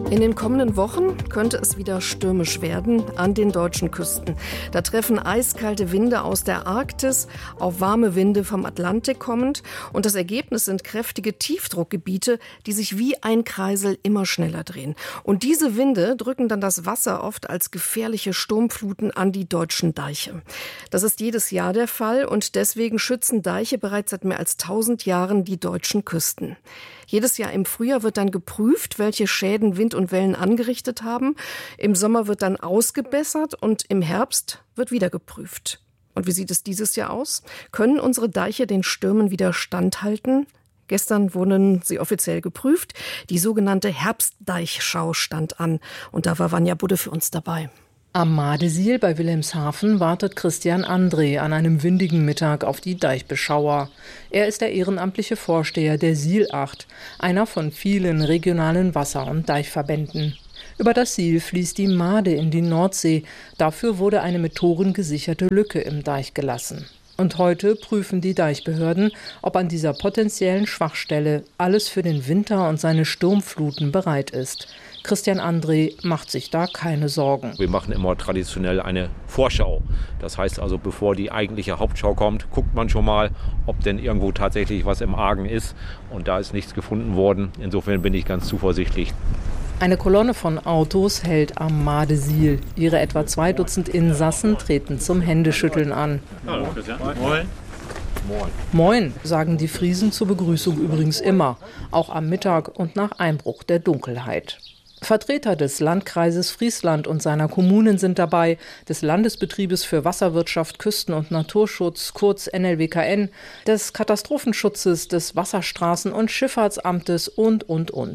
In den kommenden Wochen könnte es wieder stürmisch werden an den deutschen Küsten. Da treffen eiskalte Winde aus der Arktis auf warme Winde vom Atlantik kommend. Und das Ergebnis sind kräftige Tiefdruckgebiete, die sich wie ein Kreisel immer schneller drehen. Und diese Winde drücken dann das Wasser oft als gefährliche Sturmfluten an die deutschen Deiche. Das ist jedes Jahr der Fall und deswegen schützen Deiche bereits seit mehr als 1000 Jahren die deutschen Küsten. Jedes Jahr im Frühjahr wird dann geprüft, welche Schäden Wind und Wellen angerichtet haben. Im Sommer wird dann ausgebessert und im Herbst wird wieder geprüft. Und wie sieht es dieses Jahr aus? Können unsere Deiche den Stürmen wieder standhalten? Gestern wurden sie offiziell geprüft. Die sogenannte Herbstdeichschau stand an. Und da war Vanja Budde für uns dabei. Am Madesiel bei Wilhelmshaven wartet Christian André an einem windigen Mittag auf die Deichbeschauer. Er ist der ehrenamtliche Vorsteher der Sielacht, einer von vielen regionalen Wasser- und Deichverbänden. Über das Siel fließt die Made in die Nordsee. Dafür wurde eine mit Toren gesicherte Lücke im Deich gelassen. Und heute prüfen die Deichbehörden, ob an dieser potenziellen Schwachstelle alles für den Winter und seine Sturmfluten bereit ist. Christian André macht sich da keine Sorgen. Wir machen immer traditionell eine Vorschau. Das heißt also, bevor die eigentliche Hauptschau kommt, guckt man schon mal, ob denn irgendwo tatsächlich was im Argen ist. Und da ist nichts gefunden worden. Insofern bin ich ganz zuversichtlich. Eine Kolonne von Autos hält am Madesiel. Ihre etwa 2 Dutzend Insassen treten zum Händeschütteln an. Hallo, Christian. Moin. Moin. Moin, sagen die Friesen zur Begrüßung übrigens immer, auch am Mittag und nach Einbruch der Dunkelheit. Vertreter des Landkreises Friesland und seiner Kommunen sind dabei, des Landesbetriebes für Wasserwirtschaft, Küsten- und Naturschutz, kurz NLWKN, des Katastrophenschutzes, des Wasserstraßen- und Schifffahrtsamtes und.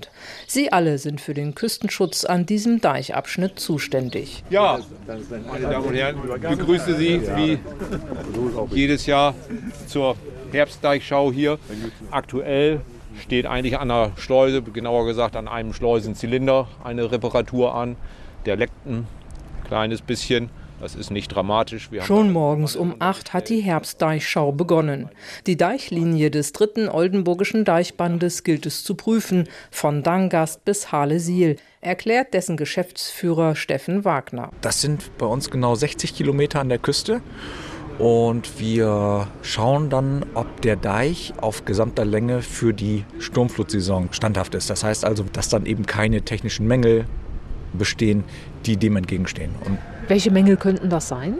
Sie alle sind für den Küstenschutz an diesem Deichabschnitt zuständig. Ja, meine Damen und Herren, ich begrüße Sie wie jedes Jahr zur Herbstdeichschau hier. Aktuell steht eigentlich an der Schleuse, genauer gesagt an einem Schleusenzylinder, eine Reparatur an. Der leckt ein kleines bisschen. Das ist nicht dramatisch. Schon morgens um 8 hat die Herbstdeichschau begonnen. Die Deichlinie des 3. Oldenburgischen Deichbandes gilt es zu prüfen, von Dangast bis Hahle-Siel, erklärt dessen Geschäftsführer Steffen Wagner. Das sind bei uns genau 60 Kilometer an der Küste. Und wir schauen dann, ob der Deich auf gesamter Länge für die Sturmflutsaison standhaft ist. Das heißt also, dass dann eben keine technischen Mängel bestehen, die dem entgegenstehen. Und welche Mängel könnten das sein?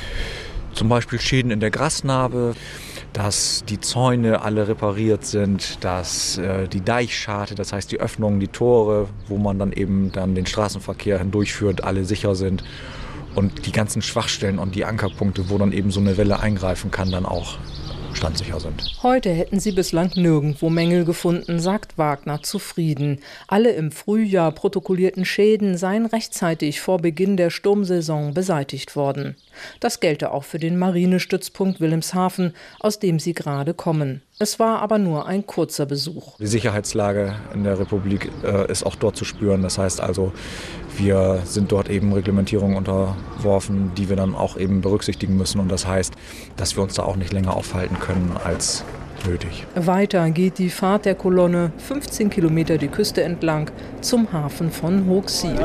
Zum Beispiel Schäden in der Grasnarbe, dass die Zäune alle repariert sind, dass die Deichscharte, das heißt die Öffnungen, die Tore, wo man dann eben den Straßenverkehr hindurchführt, alle sicher sind. Und die ganzen Schwachstellen und die Ankerpunkte, wo dann eben so eine Welle eingreifen kann, dann auch standsicher sind. Heute hätten sie bislang nirgendwo Mängel gefunden, sagt Wagner zufrieden. Alle im Frühjahr protokollierten Schäden seien rechtzeitig vor Beginn der Sturmsaison beseitigt worden. Das gelte auch für den Marinestützpunkt Wilhelmshaven, aus dem sie gerade kommen. Es war aber nur ein kurzer Besuch. Die Sicherheitslage in der Republik ist auch dort zu spüren. Das heißt also, wir sind dort eben Reglementierungen unterworfen, die wir dann auch eben berücksichtigen müssen. Und das heißt, dass wir uns da auch nicht länger aufhalten können als nötig. Weiter geht die Fahrt der Kolonne 15 Kilometer die Küste entlang zum Hafen von Hoogsiel.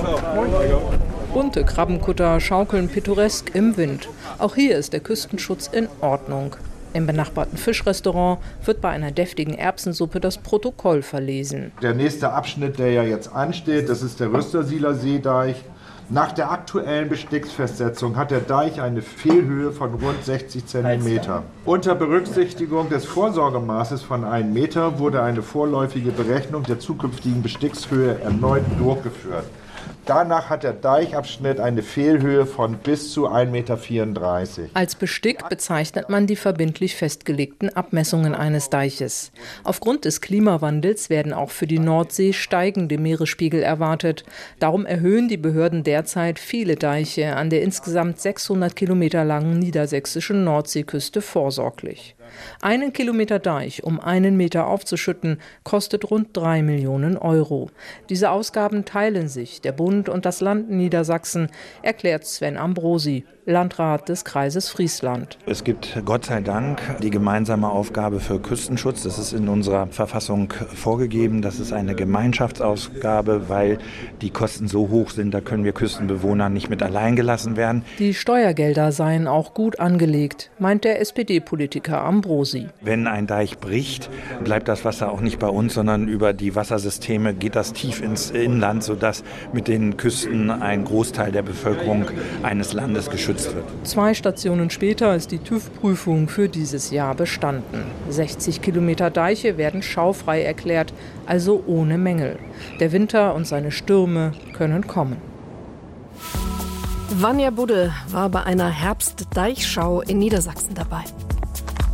Bunte Krabbenkutter schaukeln pittoresk im Wind. Auch hier ist der Küstenschutz in Ordnung. Im benachbarten Fischrestaurant wird bei einer deftigen Erbsensuppe das Protokoll verlesen. Der nächste Abschnitt, der ja jetzt ansteht, das ist der Röstersieler Seedeich. Nach der aktuellen Besticksfestsetzung hat der Deich eine Fehlhöhe von rund 60 cm. Unter Berücksichtigung des Vorsorgemaßes von 1 Meter wurde eine vorläufige Berechnung der zukünftigen Bestickshöhe erneut durchgeführt. Danach hat der Deichabschnitt eine Fehlhöhe von bis zu 1,34 Meter. Als Bestick bezeichnet man die verbindlich festgelegten Abmessungen eines Deiches. Aufgrund des Klimawandels werden auch für die Nordsee steigende Meeresspiegel erwartet. Darum erhöhen die Behörden derzeit viele Deiche an der insgesamt 600 Kilometer langen niedersächsischen Nordseeküste vorsorglich. 1 Kilometer Deich, um 1 Meter aufzuschütten, kostet rund 3 Millionen Euro. Diese Ausgaben teilen sich der Bund und das Land Niedersachsen, erklärt Sven Ambrosi, Landrat des Kreises Friesland. Es gibt Gott sei Dank die gemeinsame Aufgabe für Küstenschutz. Das ist in unserer Verfassung vorgegeben. Das ist eine Gemeinschaftsausgabe, weil die Kosten so hoch sind, da können wir Küstenbewohner nicht mit allein gelassen werden. Die Steuergelder seien auch gut angelegt, meint der SPD-Politiker Ambrosi. Wenn ein Deich bricht, bleibt das Wasser auch nicht bei uns, sondern über die Wassersysteme geht das tief ins Inland, sodass mit den Küsten ein Großteil der Bevölkerung eines Landes geschützt wird. 2 Stationen später ist die TÜV-Prüfung für dieses Jahr bestanden. 60 Kilometer Deiche werden schaufrei erklärt, also ohne Mängel. Der Winter und seine Stürme können kommen. Vanja Budde war bei einer Herbstdeichschau in Niedersachsen dabei.